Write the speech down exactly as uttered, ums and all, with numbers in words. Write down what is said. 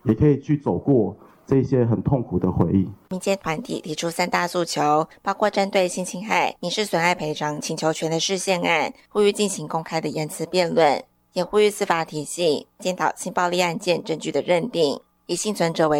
也可以去走过这些很痛苦的回忆。 民间团体提出三大诉求，包括针对性侵害、民事损害赔偿请求权的释宪案，呼吁进行公开的言辞辩论，也呼吁司法体系检讨性暴力案件证据的认定，以幸存者为